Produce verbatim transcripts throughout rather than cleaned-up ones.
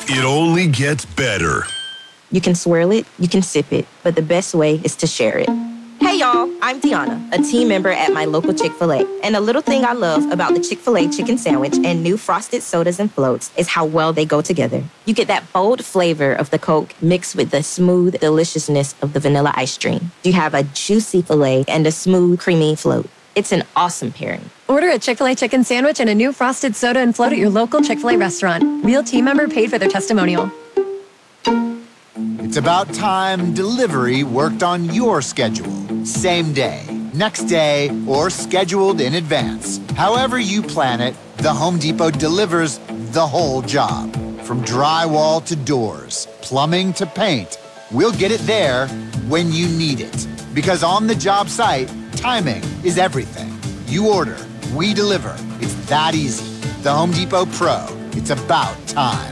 It only gets better. You can swirl it, you can sip it, but the best way is to share it. Hey y'all, I'm Deanna, a team member at my local Chick-fil-A. And a little thing I love about the Chick-fil-A chicken sandwich and new frosted sodas and floats is how well they go together. You get that bold flavor of the Coke mixed with the smooth deliciousness of the vanilla ice cream. You have a juicy filet and a smooth, creamy float. It's an awesome pairing. Order a Chick-fil-A chicken sandwich and a new frosted soda and float at your local Chick-fil-A restaurant. Real team member paid for their testimonial. It's about time delivery worked on your schedule. Same day, next day, or scheduled in advance. However you plan it, the Home Depot delivers the whole job. From drywall to doors, plumbing to paint, we'll get it there when you need it. Because on the job site, timing is everything. You order, we deliver. It's that easy. The Home Depot Pro. It's about time.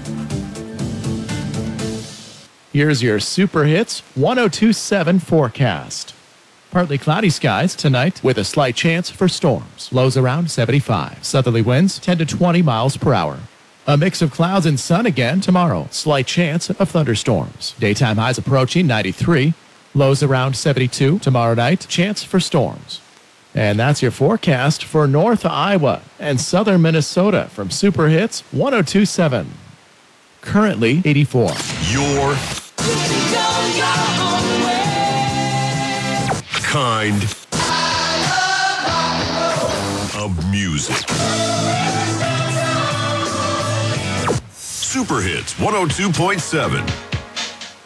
Here's your Super Hits one oh two point seven forecast. Partly cloudy skies tonight with a slight chance for storms. Lows around seventy-five. Southerly winds ten to twenty miles per hour. A mix of clouds and sun again tomorrow. Slight chance of thunderstorms. Daytime highs approaching ninety-three. Lows around seventy-two. Tomorrow night, chance for storms. And that's your forecast for North Iowa and Southern Minnesota from Super Hits one oh two point seven. Currently eighty-four. Your kind of music. Super Hits one oh two point seven.